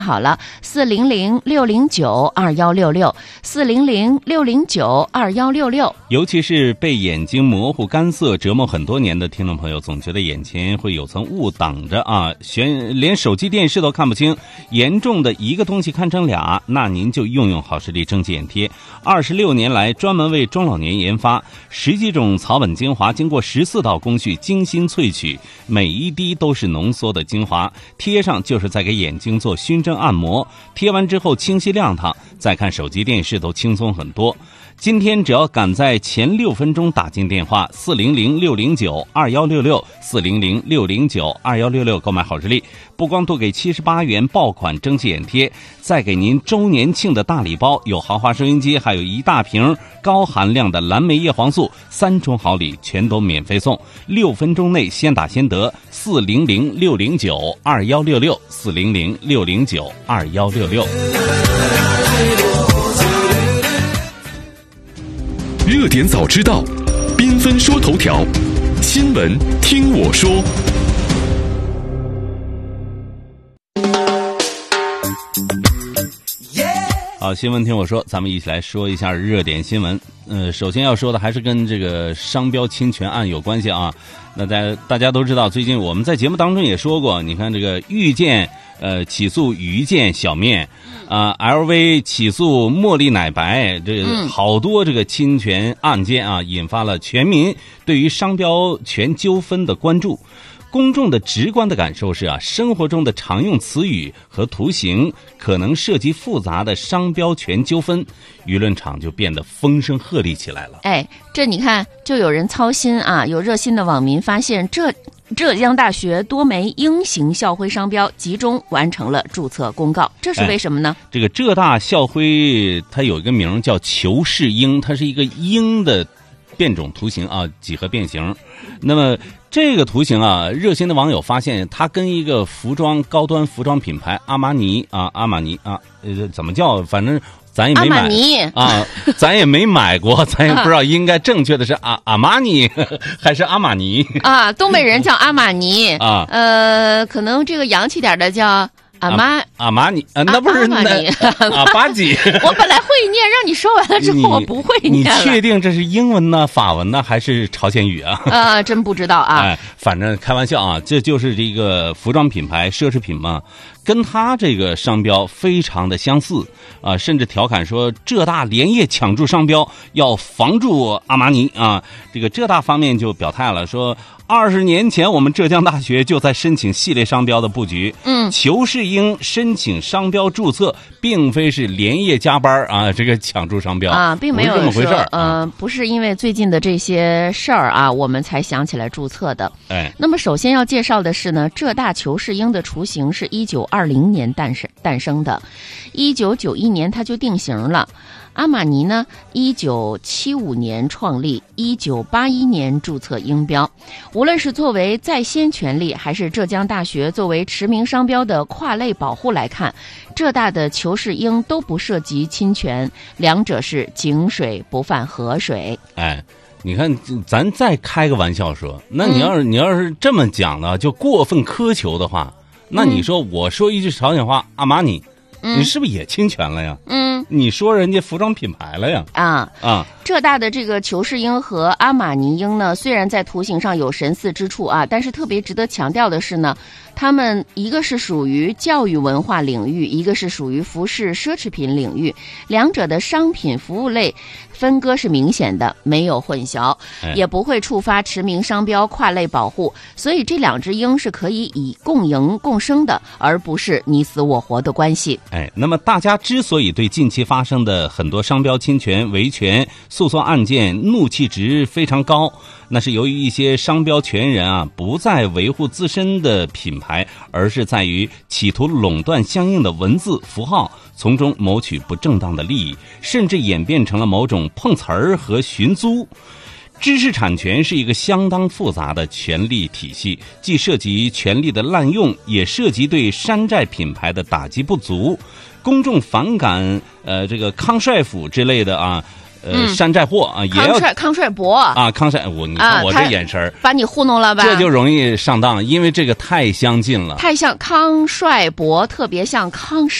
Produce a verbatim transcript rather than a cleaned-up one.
好了，四零零六零九二幺六六，四零零六零九二幺六六。 尤其是被眼睛模糊干涩折磨很多年的听众朋友，总觉得眼前会有层雾挡着啊，选连手机电视都看不清，严重的一个东西看成俩，那您就用用好视力蒸汽眼贴。二十六年来专门为中老年研发，十几种草本精华经过十四道工序精心萃取，每一滴都是浓缩的精华，贴上就是在给眼睛做熏蒸按摩，贴完之后清晰亮堂，再看手机电视都轻松很多。今天只要赶在前六分钟打进电话四零零六零九二幺六六 四零零六零九二幺六六购买好视力，不光多给七十八元爆款蒸汽眼贴，再给您周年庆的大礼包，有豪华收音机，还有一大瓶高含量的蓝莓叶黄素，三重好礼全都免费送。六分钟内先打先得，四零零六零九二幺六六 四零零六零九二幺六六。 热点早知道，缤纷说头条，新闻听我说。 好，新闻听我说，咱们一起来说一下热点新闻。呃，首先要说的还是跟这个商标侵权案有关系啊。那大家大家都知道，最近我们在节目当中也说过，你看这个遇见呃起诉于建小面，啊、呃、L V 起诉茉莉奶白，这好多这个侵权案件啊，引发了全民对于商标权纠纷的关注。公众的直观的感受是啊，生活中的常用词语和图形可能涉及复杂的商标权纠纷，舆论场就变得风声鹤唳起来了。 哎，这你看，就有人操心啊，有热心的网民发现，这浙江大学多枚鹰形校徽商标集中完成了注册公告，这是为什么呢？ 哎、这个浙大校徽它有一个名叫求是鹰，它是一个鹰的变种图形啊，几何变形。那么这个图形啊，热心的网友发现它跟一个服装高端服装品牌阿玛尼啊，阿玛尼啊，呃，怎么叫？反正咱也没买阿玛尼啊，咱也没买过，咱也不知道应该正确的是阿阿玛尼还是阿玛尼啊？东北人叫阿玛尼啊， 呃，可能这个洋气点的叫。阿玛阿玛尼啊，那不是阿玛尼阿巴吉。 我本来会念，让你说完了之后我不会念了。 你确定这是英文呢、法文呢，还是朝鲜语啊？ 啊、呃，真不知道啊。 哎，反正开玩笑啊，这就是这个服装品牌奢侈品嘛，跟他这个商标非常的相似啊，甚至调侃说浙大连夜抢注商标，要防住阿玛尼啊。这个浙大方面就表态了，说二十年前我们浙江大学就在申请系列商标的布局，嗯，求是鹰申请商标注册，并非是连夜加班啊，这个抢注商标啊，并没有这么回事儿。 呃，不是因为最近的这些事儿啊，我们才想起来注册的。 哎， 那么首先要介绍的是呢，浙大求是鹰的雏形是一九二零年诞生诞生的，一九九一年它就定型了。阿玛尼呢，一九七五年创立，一九八一年注册鹰标。无论是作为在先权利，还是浙江大学作为驰名商标的跨类保护来看，浙大的求是鹰都不涉及侵权，两者是井水不犯河水。 哎，你看，咱再开个玩笑说，那你要是、嗯、你要是这么讲的，就过分苛求的话，那你说我说一句朝鲜话，阿玛尼。嗯、你是不是也侵权了呀？嗯，你说人家服装品牌了呀？ 啊啊！ 浙大的这个求是鹰和阿玛尼鹰呢，虽然在图形上有神似之处啊，但是特别值得强调的是呢，他们一个是属于教育文化领域，一个是属于服饰奢侈品领域，两者的商品服务类分割是明显的，没有混淆， 哎、 也不会触发驰名商标跨类保护，所以这两只鹰是可以以共赢共生的，而不是你死我活的关系。 哎，那么大家之所以对近期发生的很多商标侵权、维权诉讼案件怒气值非常高，那是由于一些商标权人啊不再维护自身的品牌，而是在于企图垄断相应的文字符号，从中谋取不正当的利益，甚至演变成了某种碰瓷儿和寻租。知识产权是一个相当复杂的权利体系，既涉及权利的滥用，也涉及对山寨品牌的打击不足。公众反感呃这个康帅府之类的啊呃、 嗯、 山寨货啊，也要康帅康帅博啊，康帅，我你看我这眼神儿， 把你糊弄了吧？ 这就容易上当，因为这个太相近了， 太像康帅博，特别像康